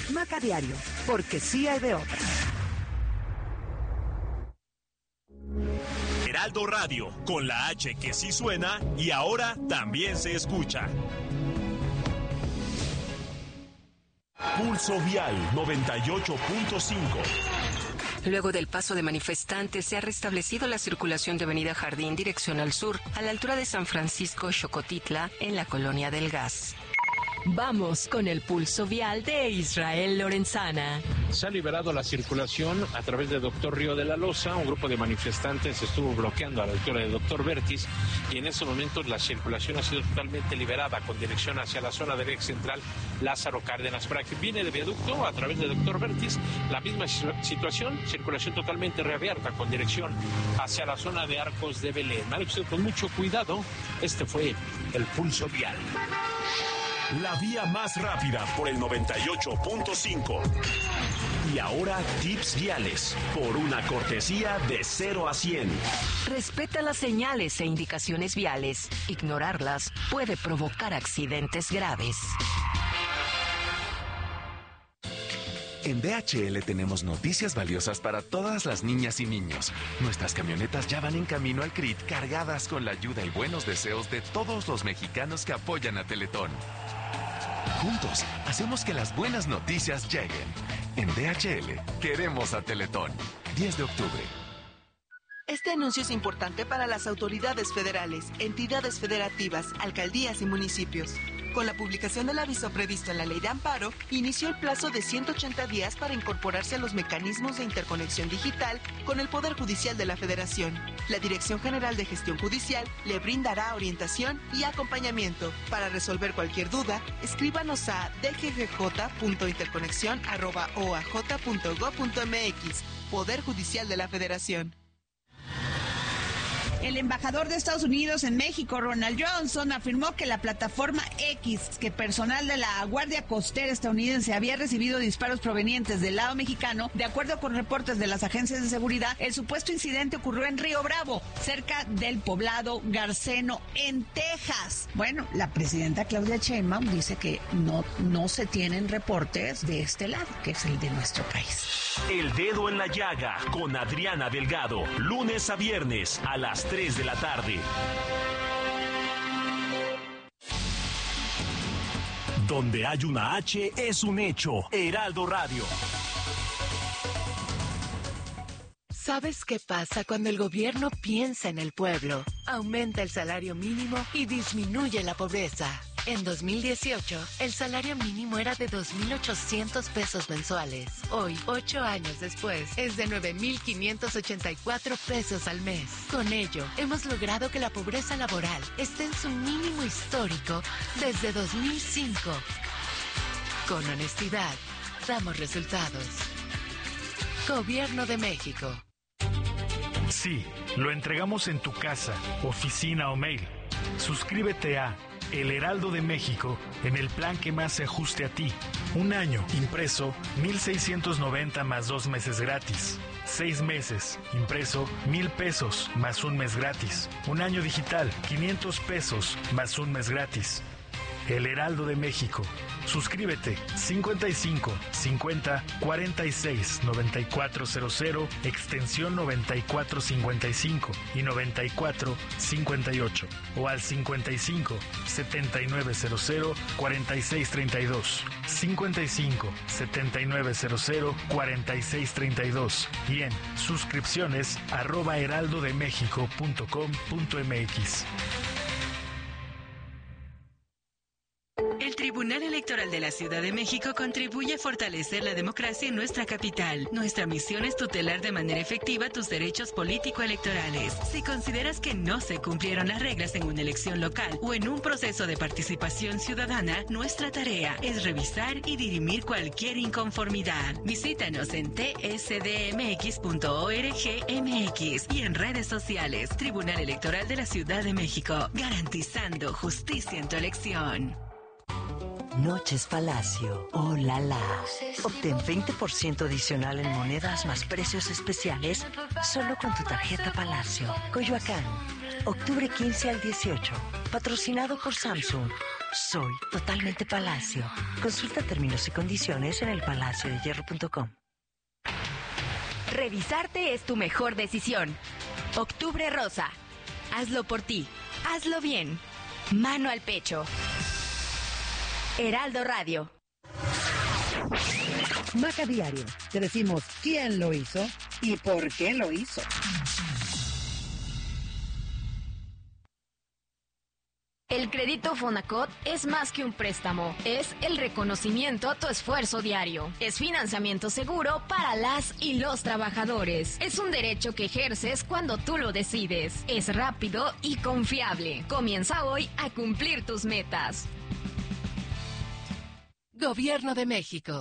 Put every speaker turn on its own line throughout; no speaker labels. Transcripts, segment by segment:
Maca Diario, porque sí hay de otra.
Heraldo Radio, con la H que sí suena y ahora también se escucha. Pulso Vial 98.5.
Luego del paso de manifestantes, se ha restablecido la circulación de Avenida Jardín dirección al sur, a la altura de San Francisco Xocotitla, en la Colonia del Gas.
Vamos con el pulso vial de Israel Lorenzana.
Se ha liberado la circulación a través de Doctor Río de la Loza. Un grupo de manifestantes estuvo bloqueando a la altura de Doctor Vértiz y en estos momentos la circulación ha sido totalmente liberada con dirección hacia la zona del eje central Lázaro Cárdenas. Para quien viene de viaducto a través de Doctor Vértiz, la misma situación, circulación totalmente reabierta con dirección hacia la zona de Arcos de Belén. Maneje con mucho cuidado. Este fue el pulso vial.
La vía más rápida por el 98.5. Y ahora tips viales por una cortesía de 0 a 100.
Respeta las señales e indicaciones viales. Ignorarlas puede provocar accidentes graves.
En DHL tenemos noticias valiosas para todas las niñas y niños. Nuestras camionetas ya van en camino al CRIT cargadas con la ayuda y buenos deseos de todos los mexicanos que apoyan a Teletón. Juntos, hacemos que las buenas noticias lleguen. En DHL, queremos a Teletón. 10 de octubre.
Este anuncio es importante para las autoridades federales, entidades federativas, alcaldías y municipios. Con la publicación del aviso previsto en la Ley de Amparo, inició el plazo de 180 días para incorporarse a los mecanismos de interconexión digital con el Poder Judicial de la Federación. La Dirección General de Gestión Judicial le brindará orientación y acompañamiento. Para resolver cualquier duda, escríbanos a dggj.interconexión@oaj.gov.mx. Poder Judicial de la Federación.
El embajador de Estados Unidos en México, Ronald Johnson, afirmó que la plataforma X, que personal de la Guardia Costera estadounidense había recibido disparos provenientes del lado mexicano. De acuerdo con reportes de las agencias de seguridad, el supuesto incidente ocurrió en Río Bravo, cerca del poblado Garceno, en Texas. Bueno, la presidenta Claudia Sheinbaum dice que no se tienen reportes de este lado, que es el de nuestro país.
El Dedo en la Llaga con Adriana Delgado, lunes a viernes a las 3 de la tarde. Donde hay una H es un hecho. Heraldo Radio.
¿Sabes qué pasa cuando el gobierno piensa en el pueblo? Aumenta el salario mínimo y disminuye la pobreza. En 2018, el salario mínimo era de 2,800 pesos mensuales. Hoy, 8 años después, es de 9,584 pesos al mes. Con ello, hemos logrado que la pobreza laboral esté en su mínimo histórico desde 2005. Con honestidad, damos resultados. Gobierno de México.
Sí, lo entregamos en tu casa, oficina o mail. Suscríbete a El Heraldo de México en el plan que más se ajuste a ti. Un año, impreso, 1,690 más 2 meses gratis. 6 meses, impreso, 1,000 pesos más 1 mes gratis. Un año digital, 500 pesos más 1 mes gratis. El Heraldo de México. Suscríbete 55 50 46 9400 extensión 9455 y 9458 o al 55 7900 4632 55 7900 4632 y en suscripciones @heraldodemexico.com.mx.
El Tribunal Electoral de la Ciudad de México contribuye a fortalecer la democracia en nuestra capital. Nuestra misión es tutelar de manera efectiva tus derechos político-electorales. Si consideras que no se cumplieron las reglas en una elección local o en un proceso de participación ciudadana, nuestra tarea es revisar y dirimir cualquier inconformidad. Visítanos en tsdmx.org.mx y en redes sociales. Tribunal Electoral de la Ciudad de México, garantizando justicia en tu elección.
Noches Palacio. ¡Oh, la la! Obtén 20% adicional en monedas más precios especiales solo con tu tarjeta Palacio. Coyoacán, octubre 15 al 18. Patrocinado por Samsung. Soy totalmente Palacio. Consulta términos y condiciones en elpalaciodehierro.com.
Revisarte es tu mejor decisión. Octubre Rosa. Hazlo por ti. Hazlo bien. Mano al pecho. Heraldo Radio.
Maca Diario. Te decimos quién lo hizo y por qué lo hizo.
El crédito Fonacot es más que un préstamo, es el reconocimiento a tu esfuerzo diario. Es financiamiento seguro para las y los trabajadores. Es un derecho que ejerces cuando tú lo decides. Es rápido y confiable. Comienza hoy a cumplir tus metas.
Gobierno de México.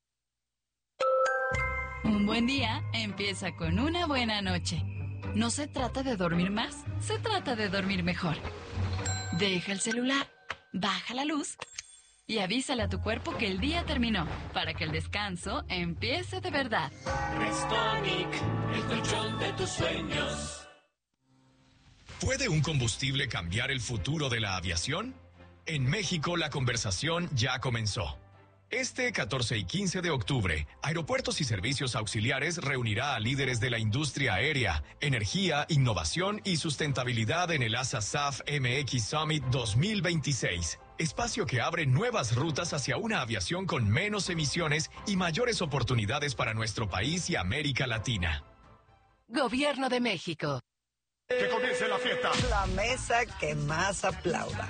Un buen día empieza con una buena noche. No se trata de dormir más, se trata de dormir mejor. Deja el celular, baja la luz y avísale a tu cuerpo que el día terminó para que el descanso empiece de verdad.
Restonic, el colchón de tus sueños.
¿Puede un combustible cambiar el futuro de la aviación? En México la conversación ya comenzó. Este 14 y 15 de octubre, Aeropuertos y Servicios Auxiliares reunirá a líderes de la industria aérea, energía, innovación y sustentabilidad en el ASA-SAF MX Summit 2026. Espacio que abre nuevas rutas hacia una aviación con menos emisiones y mayores oportunidades para nuestro país y América Latina.
Gobierno de México.
Que comience la fiesta.
La mesa que más aplauda.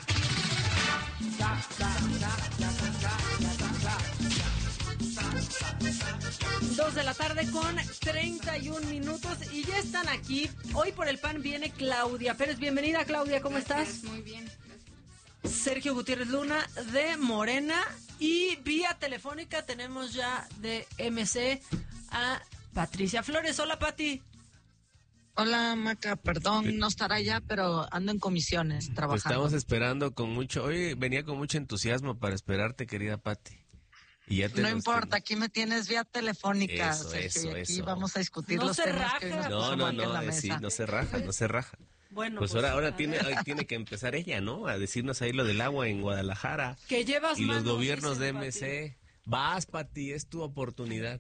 2 de la tarde con 31 minutos y ya están aquí. Hoy por el PAN viene Claudia Pérez. Bienvenida, Claudia, ¿cómo estás?
Muy bien.
Sergio Gutiérrez Luna de Morena y vía telefónica tenemos ya de MC a Patricia Flores. Hola, Pati.
Hola, Maca, perdón, no estará allá, pero ando en comisiones trabajando.
Pues estamos esperando con mucho, hoy venía con mucho entusiasmo para esperarte, querida Pati. Y ya
no importa, aquí me tienes vía telefónica,
eso,
Sergio, y aquí
eso.
vamos a discutir
no
los temas
raja,
que hoy nos
No,
en la mesa.
Sí, no se raja.
Bueno,
pues ahora tiene que empezar ella, ¿no? A decirnos ahí lo del agua en Guadalajara.
Que llevas
y los gobiernos de
Pati.
MC. Vas, Pati, es tu oportunidad.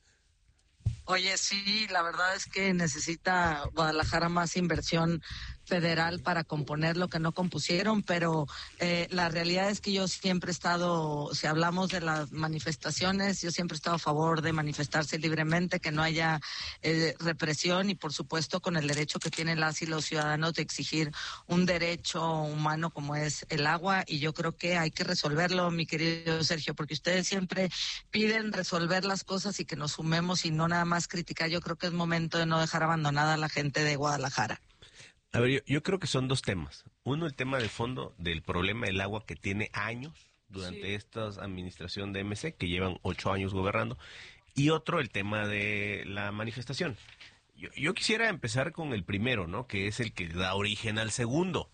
Oye, sí, la verdad es que necesita Guadalajara más inversión federal para componer lo que no compusieron, pero la realidad es que yo siempre he estado, si hablamos de las manifestaciones, yo siempre he estado a favor de manifestarse libremente, que no haya represión y por supuesto con el derecho que tienen las y los ciudadanos de exigir un derecho humano como es el agua, y yo creo que hay que resolverlo, mi querido Sergio, porque ustedes siempre piden resolver las cosas y que nos sumemos y no nada más criticar. Yo creo que es momento de no dejar abandonada a la gente de Guadalajara.
A ver, yo creo que son dos temas. Uno, el tema de fondo del problema del agua que tiene años durante esta administración de MC, que llevan 8 años gobernando. Y otro, el tema de la manifestación. Yo quisiera empezar con el primero, ¿no? Que es el que da origen al segundo.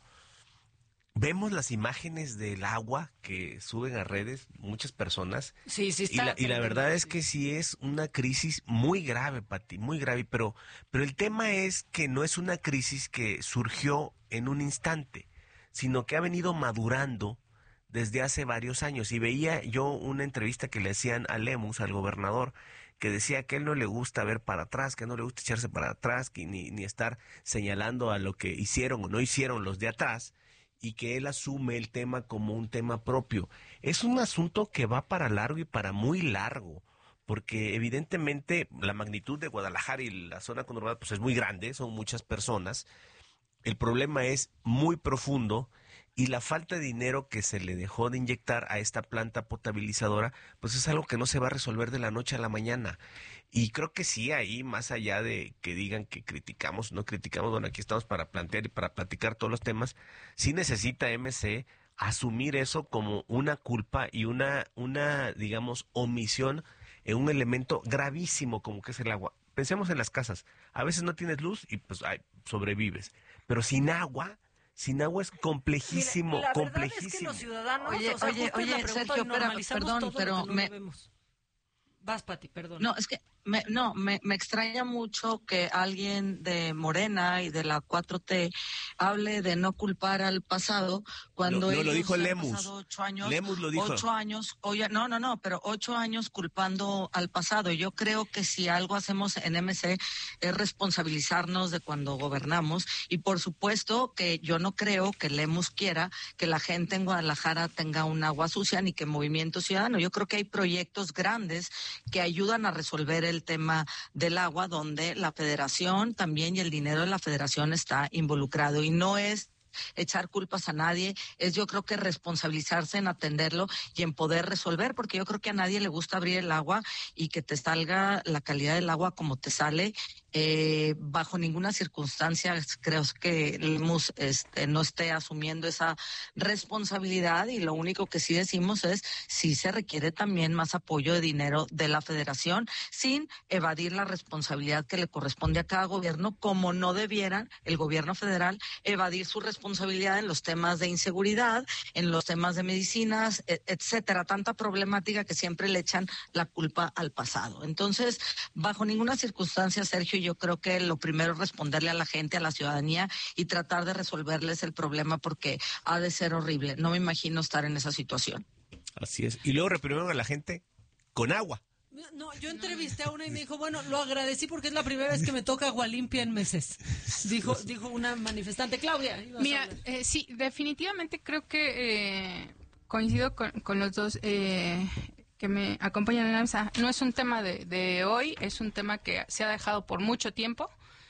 Vemos las imágenes del agua que suben a redes muchas personas.
Sí, está.
Y la verdad es que sí es una crisis muy grave, Pati, muy grave. Pero el tema es que no es una crisis que surgió en un instante, sino que ha venido madurando desde hace varios años. Y veía yo una entrevista que le hacían a Lemus, al gobernador, que decía que a él no le gusta ver para atrás, que no le gusta echarse para atrás, que ni estar señalando a lo que hicieron o no hicieron los de atrás, y que él asume el tema como un tema propio. Es un asunto que va para largo y para muy largo, porque evidentemente la magnitud de Guadalajara y la zona conurbada pues es muy grande, son muchas personas. El problema es muy profundo y la falta de dinero que se le dejó de inyectar a esta planta potabilizadora, pues es algo que no se va a resolver de la noche a la mañana. Y creo que sí, ahí, más allá de que digan que criticamos, no criticamos, bueno, aquí estamos para plantear y para platicar todos los temas, sí necesita MC asumir eso como una culpa y una digamos, omisión en un elemento gravísimo como que es el agua. Pensemos en las casas. A veces no tienes luz y pues sobrevives. Pero sin agua es complejísimo,
mira, la
complejísimo.
Verdad es que los ciudadanos,
Oye, Sergio, perdón, pero
Vas, Pati, perdón.
No, es que Me extraña mucho que alguien de Morena y de la 4T hable de no culpar al pasado cuando
lo dijo Lemus.
8 años,
Lemus lo dijo.
8 años, pero 8 años culpando al pasado. Yo creo que si algo hacemos en MC es responsabilizarnos de cuando gobernamos, y por supuesto que yo no creo que Lemus quiera que la gente en Guadalajara tenga un agua sucia ni que Movimiento Ciudadano. Yo creo que hay proyectos grandes que ayudan a resolver el tema del agua, donde la federación también y el dinero de la federación está involucrado, y no es echar culpas a nadie, es yo creo que responsabilizarse en atenderlo y en poder resolver, porque yo creo que a nadie le gusta abrir el agua y que te salga la calidad del agua como te sale. Bajo ninguna circunstancia creo que Lemus no esté asumiendo esa responsabilidad, y lo único que sí decimos es si se requiere también más apoyo de dinero de la federación, sin evadir la responsabilidad que le corresponde a cada gobierno, como no debiera el gobierno federal evadir su responsabilidad en los temas de inseguridad, en los temas de medicinas, etcétera, tanta problemática que siempre le echan la culpa al pasado. Entonces, bajo ninguna circunstancia, Sergio, yo creo que lo primero es responderle a la gente, a la ciudadanía, y tratar de resolverles el problema, porque ha de ser horrible. No me imagino estar en esa situación.
Así es. Y luego reprimieron a la gente con agua.
No, yo entrevisté a una y me dijo, bueno, lo agradecí porque es la primera vez que me toca agua limpia en meses. Dijo una manifestante. Claudia.
Mira, sí, definitivamente creo que coincido con los dos que me acompañan en la mesa. No es un tema de hoy, es un tema que se ha dejado por mucho tiempo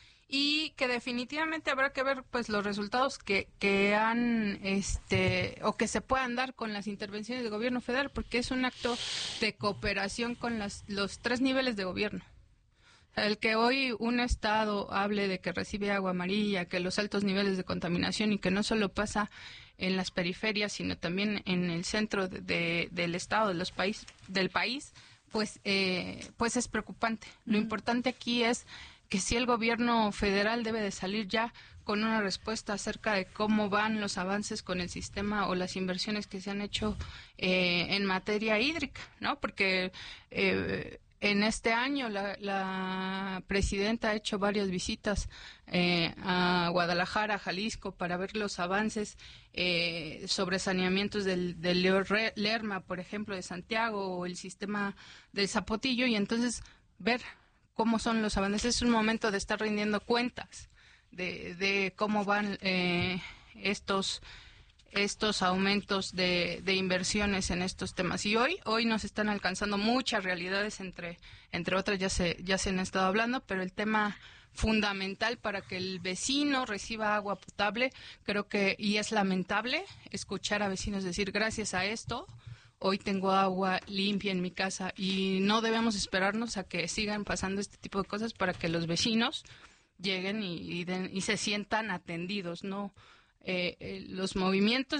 y que definitivamente habrá que ver pues los resultados que han o que se puedan dar con las intervenciones del gobierno federal, porque es un acto de cooperación con los 3 niveles de gobierno. El que hoy un estado hable de que recibe agua amarilla, que los altos niveles de contaminación, y que no solo pasa en las periferias, sino también en el centro del estado, del país, pues es preocupante. Lo importante aquí es que si el gobierno federal debe de salir ya con una respuesta acerca de cómo van los avances con el sistema o las inversiones que se han hecho en materia hídrica, ¿no? Porque en este año la presidenta ha hecho varias visitas a Guadalajara, a Jalisco, para ver los avances sobre saneamientos del Lerma, por ejemplo, de Santiago, o el sistema del Zapotillo, y entonces ver cómo son los avances. Es un momento de estar rindiendo cuentas de cómo van estos aumentos de inversiones en estos temas. Y hoy nos están alcanzando muchas realidades, entre otras ya se han estado hablando, pero el tema fundamental para que el vecino reciba agua potable, creo que, y es lamentable escuchar a vecinos decir, gracias a esto hoy tengo agua limpia en mi casa, y no debemos esperarnos a que sigan pasando este tipo de cosas para que los vecinos lleguen y se sientan atendidos, ¿no? Los movimientos,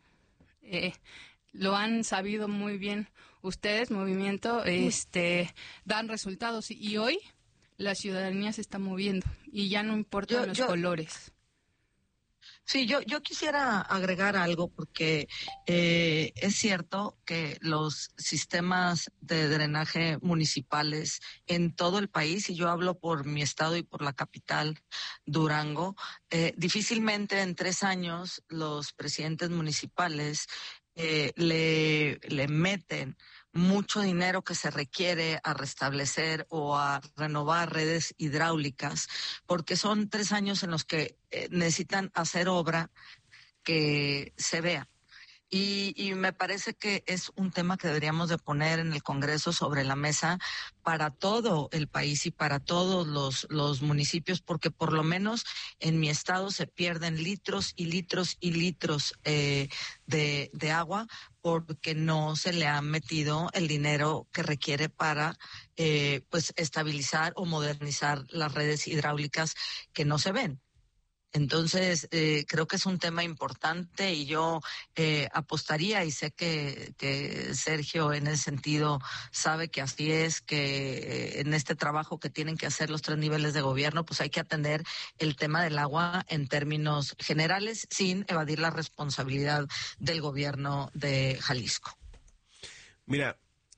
lo han sabido muy bien ustedes, movimiento, dan resultados, y hoy la ciudadanía se está moviendo y ya no importan los colores.
Sí, yo quisiera agregar algo, porque es cierto que los sistemas de drenaje municipales en todo el país, y yo hablo por mi estado y por la capital, Durango, difícilmente en 3 años los presidentes municipales le meten mucho dinero que se requiere a restablecer o a renovar redes hidráulicas, porque son 3 años en los que necesitan hacer obra que se vea. Y me parece que es un tema que deberíamos de poner en el Congreso sobre la mesa para todo el país y para todos los municipios, porque por lo menos en mi estado se pierden litros y litros y litros de agua, porque no se le ha metido el dinero que requiere para pues estabilizar o modernizar las redes hidráulicas que no se ven. Entonces, creo que es un tema importante, y yo apostaría, y sé que Sergio en ese sentido sabe que así es, que en este trabajo que tienen que hacer los 3 niveles de gobierno, pues hay que atender el tema del agua en términos generales, sin evadir la responsabilidad del gobierno de Jalisco.
Mira,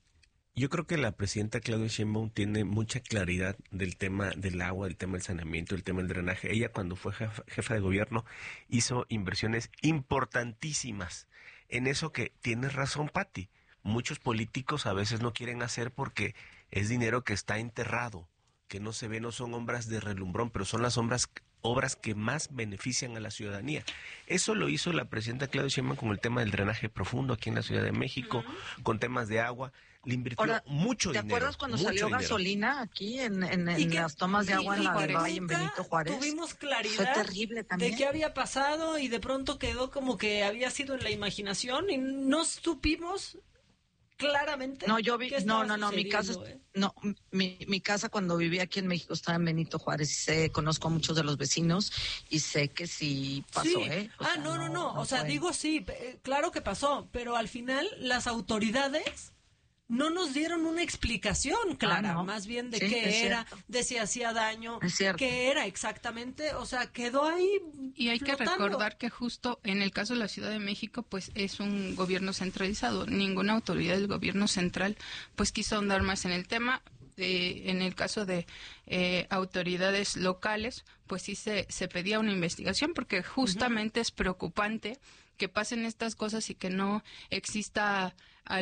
Yo creo que la presidenta Claudia Sheinbaum tiene mucha claridad del tema del agua, del tema del saneamiento, del tema del drenaje. Ella, cuando fue jefa de gobierno, hizo inversiones importantísimas en eso que tienes razón, Pati. Muchos políticos a veces no quieren hacer porque es dinero que está enterrado, que no se ve, no son obras de relumbrón, pero son las obras que más benefician a la ciudadanía. Eso lo hizo la presidenta Claudia Sheinbaum con el tema del drenaje profundo aquí en la Ciudad de México, con temas de agua. Le invirtió mucho dinero.
¿Te acuerdas cuando salió gasolina aquí en las tomas de agua en la del Valle, en Benito Juárez?
Tuvimos claridad
Fue terrible también.
de qué había pasado y de pronto quedó como que había sido en la imaginación y no supimos claramente.
No, yo vi, mi casa cuando vivía aquí en México estaba en Benito Juárez y conozco a muchos de los vecinos y sé que sí pasó,
sí. No. O sea, digo sí, claro que pasó, pero al final las autoridades no nos dieron una explicación clara, más bien de qué era, de si hacía daño, qué era exactamente, o sea, quedó ahí.
Y hay que recordar que justo en el caso de la Ciudad de México, pues es un gobierno centralizado. Ninguna autoridad del gobierno central, pues quiso ahondar más en el tema. En el caso de autoridades locales, pues sí se pedía una investigación porque justamente es preocupante que pasen estas cosas y que no exista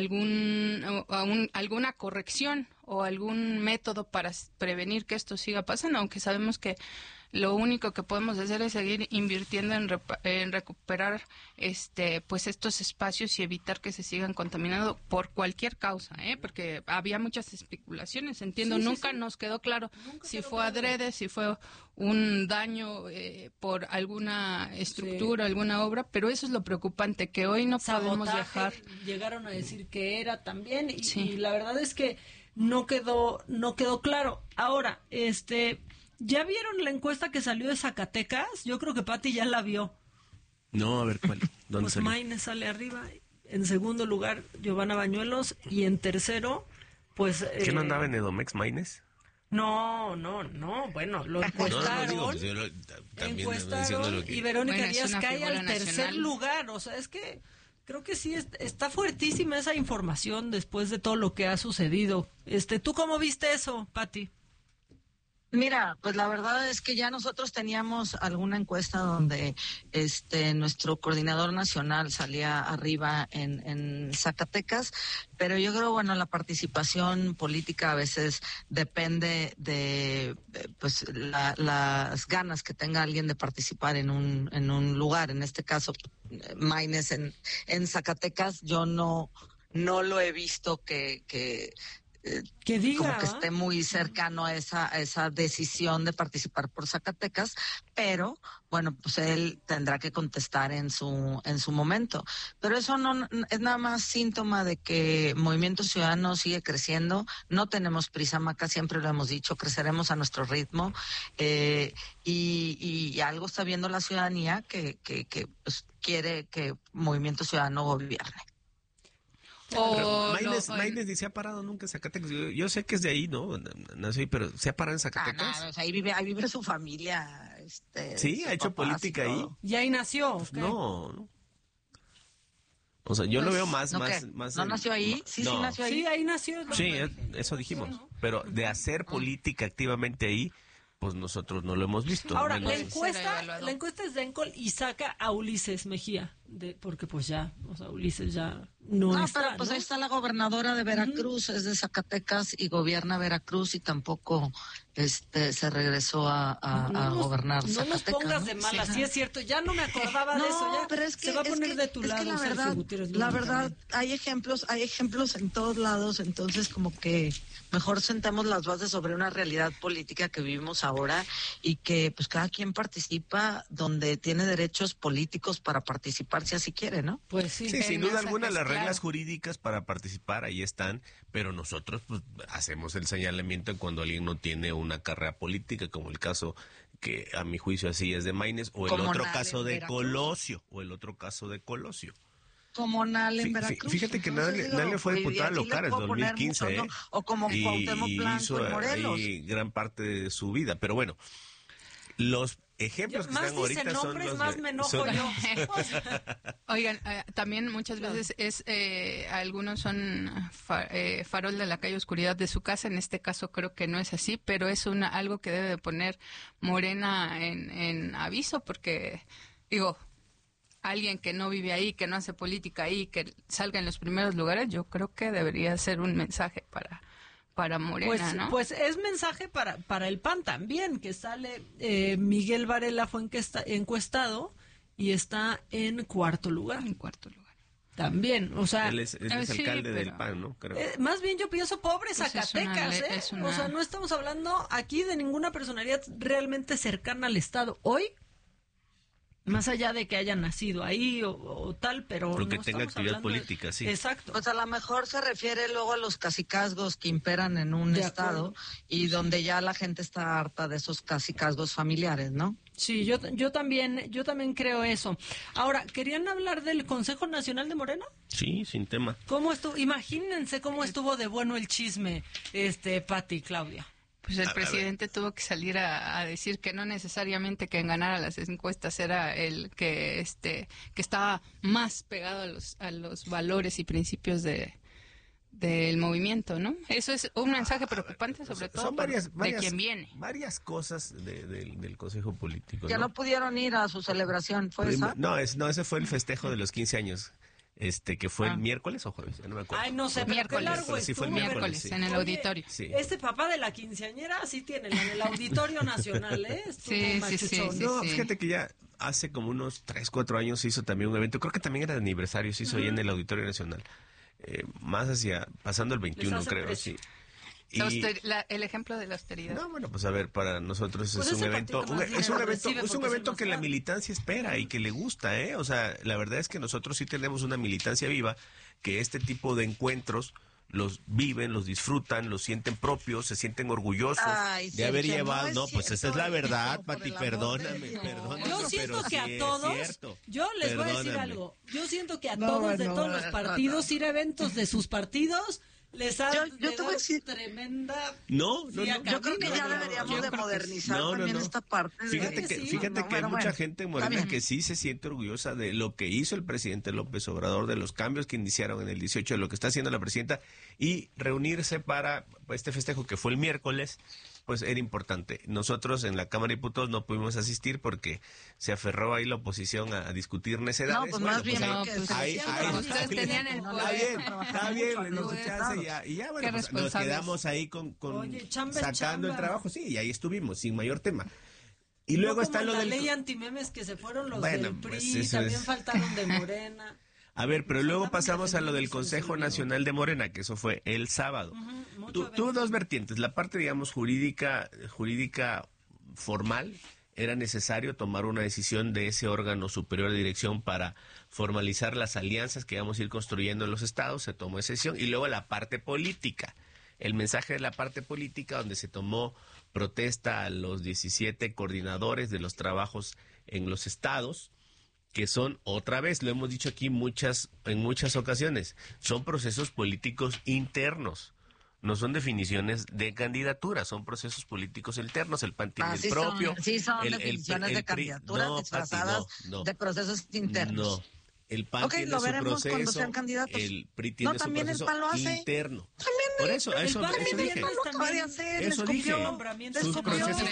alguna corrección o algún método para prevenir que esto siga pasando, aunque sabemos que lo único que podemos hacer es seguir invirtiendo en recuperar pues estos espacios y evitar que se sigan contaminando por cualquier causa, porque había muchas especulaciones, entiendo, nunca nos quedó claro si fue adrede, si fue un daño por alguna estructura, alguna obra, pero eso es lo preocupante, que hoy no podemos dejar.
Llegaron a decir que era también y la verdad es que no quedó claro. Ahora, ¿ya vieron la encuesta que salió de Zacatecas? Yo creo que Pati ya la vio.
No, a ver, ¿cuál? ¿Dónde
pues
salió?
Maines sale arriba, en segundo lugar Giovanna Bañuelos y en tercero, pues...
¿Qué no andaba en Edomex, Maines?
No, bueno, lo encuestaron, y Verónica Díaz cae al tercer lugar, o sea, es que creo que sí, está fuertísima esa información después de todo lo que ha sucedido. ¿Tú cómo viste eso, Pati?
Mira, pues la verdad es que ya nosotros teníamos alguna encuesta donde nuestro coordinador nacional salía arriba en Zacatecas, pero yo creo, bueno, la participación política a veces depende de pues las ganas que tenga alguien de participar en un lugar. En este caso, Maines en Zacatecas, yo no lo he visto que diga, como que esté muy cercano a esa decisión de participar por Zacatecas, pero bueno, pues él tendrá que contestar en su momento. Pero eso no es nada más síntoma de que Movimiento Ciudadano sigue creciendo. No tenemos prisa, Maca, siempre lo hemos dicho, creceremos a nuestro ritmo, y algo está viendo la ciudadanía que pues, quiere que Movimiento Ciudadano gobierne.
Maines se ha parado nunca en Zacatecas. Yo sé que es de ahí, ¿no? Nació ahí, pero ¿se ha parado en Zacatecas?
O sea, ahí vive su familia.
Sí, ha hecho política ahí.
¿Y ahí nació? ¿Okay?
No. O sea, yo lo veo más
¿No nació ahí? Sí nació ahí.
Sí, ahí nació.
Sí, eso dijimos. Pero de hacer política activamente ahí, pues nosotros no lo hemos visto.
Ahora, la encuesta es de Encol y saca a Ulises Mejía, porque pues ya, o sea, Ulises ya no está.
Pero pues ahí está la gobernadora de Veracruz, es de Zacatecas y gobierna Veracruz y tampoco se regresó a gobernar Zacatecas.
No nos pongas de malas, sí es cierto, ya no me acordaba de eso, ya
pero es que,
se va a poner de tu lado.
La verdad, hay ejemplos en todos lados, entonces como que mejor sentamos las bases sobre una realidad política que vivimos ahora y que pues cada quien participa donde tiene derechos políticos para participar si así quiere, ¿no?
Pues sí,
sin duda alguna las reglas jurídicas para participar ahí están, pero nosotros pues hacemos el señalamiento cuando alguien no tiene una carrera política, como el caso que a mi juicio así es de Maines, o el otro caso de Colosio,
Como Nale en Veracruz.
Fíjate que Nale fue diputada local en 2015,
o como Cuauhtémoc Blanco
hizo
en Morelos.
Ahí gran parte de su vida, pero bueno, Los ejemplos que están ahorita son los
más me enojo yo.
Oigan, también muchas veces algunos son farol de la calle oscuridad de su casa. En este caso creo que no es así, pero es algo que debe de poner Morena en aviso, porque digo, alguien que no vive ahí, que no hace política ahí, que salga en los primeros lugares, yo creo que debería ser un mensaje para Morena, ¿no?
Pues es mensaje para el PAN también, que sale Miguel Varela fue encuestado y está en cuarto lugar. También, o sea...
Él es alcalde del PAN, ¿no? Creo.
Más bien yo pienso pobres Zacatecas, O sea, no estamos hablando aquí de ninguna personalidad realmente cercana al Estado. Hoy, más allá de que haya nacido ahí o tal, pero
porque
no
tenga actividad política, sí.
Exacto.
Pues a lo mejor se refiere luego a los cacicazgos que imperan en un estado y donde ya la gente está harta de esos cacicazgos familiares, ¿no?
Sí, yo también creo eso. Ahora, ¿querían hablar del Consejo Nacional de Morena?
Sí, sin tema.
¿Cómo estuvo? Imagínense cómo estuvo de bueno el chisme, Pati y Claudia.
Pues el presidente tuvo que salir a decir que no necesariamente quien ganara las encuestas era el que estaba más pegado a los valores y principios del movimiento, ¿no? Eso es un mensaje preocupante, sobre todo de quien viene.
Varias cosas del Consejo Político.
Ya no pudieron ir a su celebración, ¿fue esa?
No, ese fue el festejo de los 15 años. Que fue el miércoles o jueves, no me acuerdo.
Ay, no sé, pero qué largo
sí, fue el
miércoles, en el auditorio.
Sí.
Este papá de la quinceañera sí tiene en el Auditorio Nacional, ¿eh?
Sí.
No, fíjate que ya hace como unos 3, 4 años se hizo también un evento, creo que también era de aniversario, se hizo ahí en el Auditorio Nacional. Más pasando el 21, creo, sí.
El ejemplo de la austeridad.
No, bueno, pues a ver, para nosotros
pues
es un evento,
es
un evento que la militancia espera y que le gusta, ¿eh? O sea, la verdad es que nosotros sí tenemos una militancia viva, que este tipo de encuentros los viven, los disfrutan, los sienten propios, se sienten orgullosos de haber llevado. No, pues esa es la verdad, Pati, perdóname.
Yo siento que a todos, yo les voy a decir algo, yo siento que a todos los partidos ir a eventos de sus partidos les ha tremenda...
No.
Yo creo que ya deberíamos de modernizar también esta parte.
Fíjate que hay mucha gente en Morena que sí se siente orgullosa de lo que hizo el presidente López Obrador, de los cambios que iniciaron en el 18, de lo que está haciendo la presidenta, y reunirse para este festejo que fue el miércoles, pues era importante. Nosotros en la Cámara de Diputados no pudimos asistir porque se aferró ahí la oposición a discutir necedades.
No, pues más bien
ustedes tenían el poder.
Está bien, nos chance y ya bueno, pues, nos quedamos ahí con sacando el trabajo, sí, y ahí estuvimos, sin mayor tema. Y luego está lo
la
del...
ley antimemes que se fueron los del PRI, también faltaron de Morena.
A ver, pero luego pasamos a lo del Consejo Nacional de Morena, que eso fue el sábado. Tuvo dos vertientes. La parte, digamos, jurídica formal, era necesario tomar una decisión de ese órgano superior de dirección para formalizar las alianzas que íbamos a ir construyendo en los estados. Se tomó esa decisión. Y luego la parte política. El mensaje de la parte política, donde se tomó protesta a los 17 coordinadores de los trabajos en los estados, que son, otra vez, lo hemos dicho aquí en muchas ocasiones, son procesos políticos internos. No son definiciones de candidatura, son procesos políticos internos. El PAN tiene el propio.
Son definiciones de candidaturas disfrazadas de procesos internos.
No, el PAN tiene su proceso,
cuando sean candidatos.
el PRI tiene su proceso interno. Por eso dije. Eso dije. Sus procesos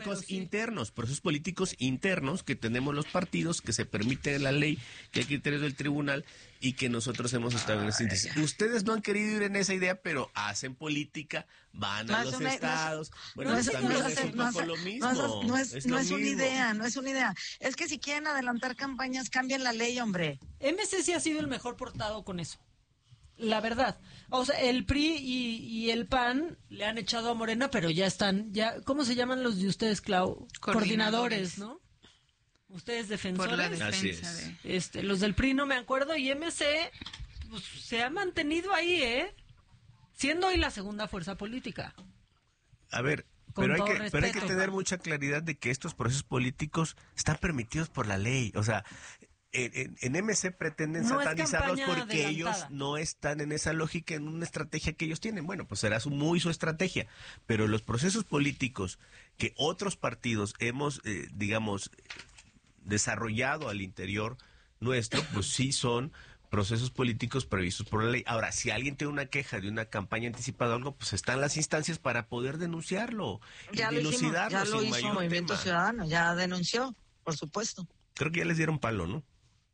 políticos internos que tenemos los partidos, que se permiten en la ley, que hay criterios del tribunal y que nosotros hemos estado en ese índice. Ustedes no han querido ir en esa idea, pero hacen política, van a los estados. Bueno, también es un poco lo mismo.
No es una idea. Es que si quieren adelantar campañas, cambien la ley, hombre.
MC sí ha sido el mejor portado con eso. La verdad. O sea, el PRI y el PAN le han echado a Morena, pero ya están, ¿cómo se llaman los de ustedes, Clau? Coordinadores, ¿no? Ustedes defensores.
Por la defensa
los del PRI no me acuerdo, y MC pues, se ha mantenido ahí, siendo hoy la segunda fuerza política.
A ver, pero hay que tener mucha claridad de que estos procesos políticos están permitidos por la ley. O sea, en MC pretenden
No es
satanizarlos
campaña
porque
adelantada.
ellos no están en esa lógica, en una estrategia que ellos tienen. Bueno, pues será su estrategia. Pero los procesos políticos que otros partidos hemos, digamos, desarrollado al interior nuestro, pues sí son procesos políticos previstos por la ley. Ahora, si alguien tiene una queja de una campaña anticipada o algo, pues están las instancias para poder denunciarlo,
Ya lo hicimos,
dilucidarlo
ya lo
sin
hizo
mayor
Movimiento
tema.
Ciudadano, ya denunció, por supuesto.
Creo que ya les dieron palo, ¿no?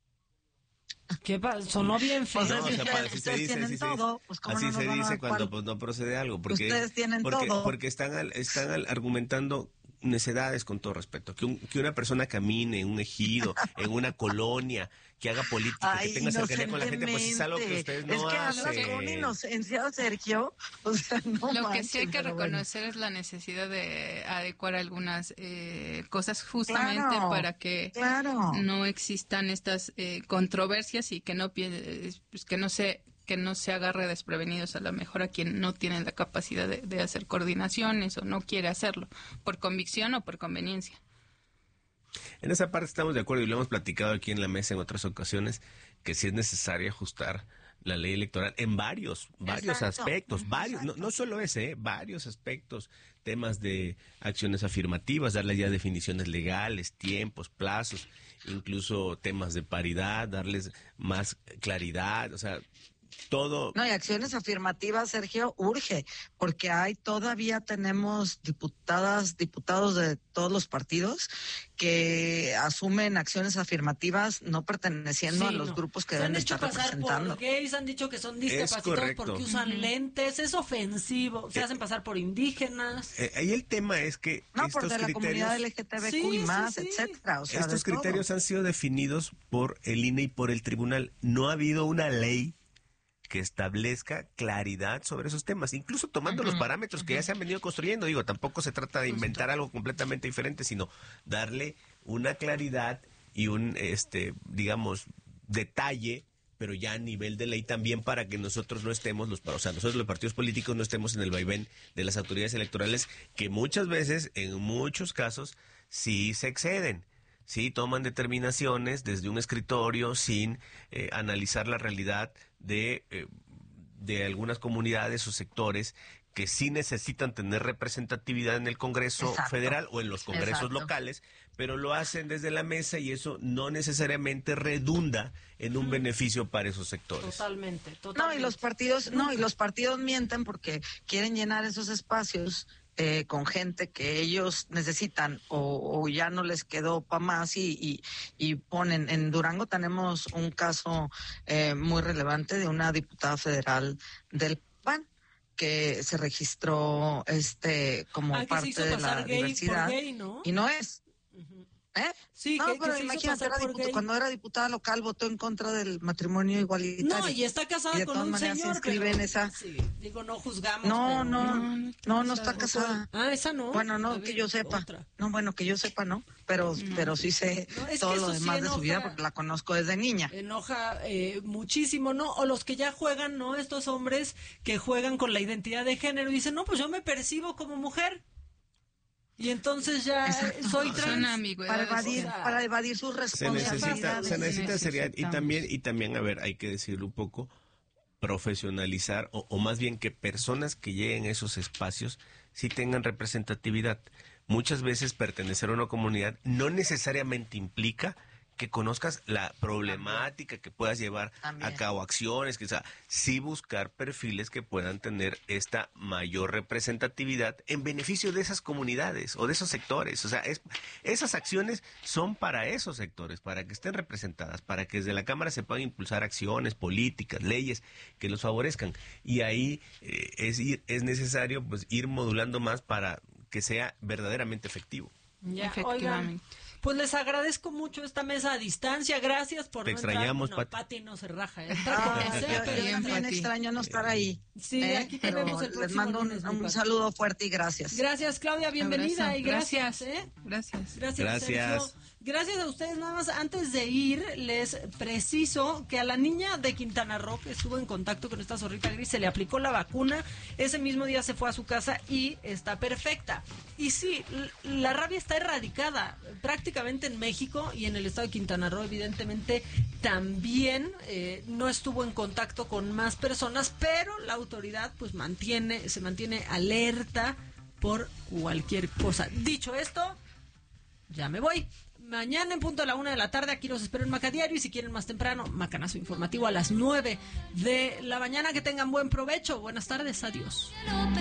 ¿Qué sonó bien feo.
Pues
No, o sea,
ustedes
así se dice,
tienen
así se
todo,
dice.
pues cómo
Así
no nos
se
van a
dice
dar
cuando
palo.
pues no procede algo, porque
Ustedes tienen todo.
porque están argumentando necedades, con todo respeto, que una persona camine en un ejido, en una colonia, que haga política,
Ay,
que tenga cercanía con la gente, pues es algo que ustedes no
es que
hacen.
hablas con inocencia, Sergio. O sea, no
Lo que sí hay
manches,
que
pero bueno.
reconocer es la necesidad de adecuar algunas cosas justamente
Claro,
para que
claro.
no existan estas controversias y que pues que no se agarre desprevenidos a lo mejor a quien no tiene la capacidad de hacer coordinaciones o no quiere hacerlo por convicción o por conveniencia.
En esa parte estamos de acuerdo y lo hemos platicado aquí en la mesa en otras ocasiones, que sí es necesario ajustar la ley electoral en varios
Exacto.
aspectos, no solo ese, varios aspectos, temas de acciones afirmativas, darle ya definiciones legales, tiempos, plazos, incluso temas de paridad, darles más claridad, o sea, todo.
No, y acciones afirmativas, Sergio, urge, porque todavía tenemos diputados de todos los partidos que asumen acciones afirmativas no perteneciendo a los grupos que
se han
deben
hecho
estar
pasar
representando.
por gays, han dicho que son discapacitados
correcto.
porque usan lentes, es ofensivo, se hacen pasar por indígenas.
Ahí el tema es que
No, por
estos
de la
criterios,
comunidad LGTBQ y más, etcétera. O sea,
estos
de todo.
criterios han sido definidos por el INE y por el tribunal. No ha habido una ley que establezca claridad sobre esos temas, incluso tomando los parámetros que ya se han venido construyendo. Digo, tampoco se trata de inventar algo completamente diferente, sino darle una claridad y un, digamos, detalle, pero ya a nivel de ley también, para que nosotros no estemos, nosotros los partidos políticos no estemos en el vaivén de las autoridades electorales, que muchas veces, en muchos casos, sí se exceden. Sí, toman determinaciones desde un escritorio sin analizar la realidad de algunas comunidades o sectores que sí necesitan tener representatividad en el Congreso Federal o en los congresos locales, pero lo hacen desde la mesa y eso no necesariamente redunda en un beneficio para esos sectores.
Totalmente.
No, y los partidos mienten porque quieren llenar esos espacios con gente que ellos necesitan o ya no les quedó para más y ponen. En Durango tenemos un caso muy relevante de una diputada federal del PAN que se registró como
que
parte
se hizo
de la
pasar gay por
diversidad
gay, ¿no?
y no es.
Sí,
no,
que
pero
se hizo
imagínate,
pasar por gay.
cuando era diputada local votó en contra del matrimonio igualitario.
No, y está casada
Y de
con
todas
un
maneras
señor,
se inscribe
pero
en esa.
sí, digo, no juzgamos.
No está casada.
Ah, esa no.
Bueno, no, que yo sepa. No, bueno, que yo sepa, no. Pero sí sé
es
todo
que
lo
eso sí
demás de su vida
enoja.
porque la conozco desde niña.
Enoja muchísimo, ¿no? O los que ya juegan, ¿no? Estos hombres que juegan con la identidad de género y dicen, no, pues yo me percibo como mujer. Y entonces ya soy trans.
Para evadir sus responsabilidades.
Se necesita seriedad y también, a ver, hay que decirlo un poco, profesionalizar o más bien que personas que lleguen a esos espacios sí tengan representatividad. Muchas veces pertenecer a una comunidad no necesariamente implica que conozcas la problemática, que puedas llevar a cabo acciones, que sí buscar perfiles que puedan tener esta mayor representatividad en beneficio de esas comunidades o de esos sectores. O sea, esas acciones son para esos sectores, para que estén representadas, para que desde la Cámara se puedan impulsar acciones, políticas, leyes que los favorezcan. Y ahí es necesario pues ir modulando más para que sea verdaderamente efectivo.
Ya,
Efectivamente.
oigan, pues les agradezco mucho esta mesa a distancia. Gracias por
Te extrañamos,
entrar.
Pati.
Pati no se raja.
Yo también extraño no estar ahí.
Sí, aquí te vemos el próximo
les mando
lunes, mi
un
Pati.
saludo fuerte y gracias.
Gracias, Claudia, bienvenida
Abrazo.
y gracias.
Gracias.
Gracias, Sergio. Gracias a ustedes. Nada más antes de ir, les preciso que a la niña de Quintana Roo que estuvo en contacto con esta zorrita gris se le aplicó la vacuna. Ese mismo día se fue a su casa y está perfecta. Y sí, la rabia está erradicada prácticamente en México y en el estado de Quintana Roo. Evidentemente también no estuvo en contacto con más personas, pero la autoridad pues se mantiene alerta por cualquier cosa. Dicho esto, ya me voy. Mañana en punto a la 1 p.m, aquí los espero en Macadiario, y si quieren más temprano, Macanazo Informativo a las 9 de la mañana. Que tengan buen provecho. Buenas tardes, adiós.